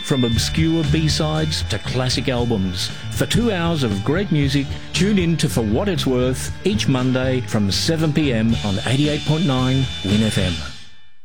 from obscure B-sides to classic albums. For 2 hours of great music, tune in to For What It's Worth each Monday from 7 p.m. on 88.9 Win FM.